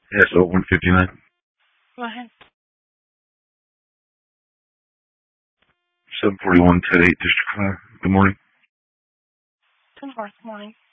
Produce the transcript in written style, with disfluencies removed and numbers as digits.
SO 159. Go ahead. 741 Ted 8 District 5. Good morning. Good morning.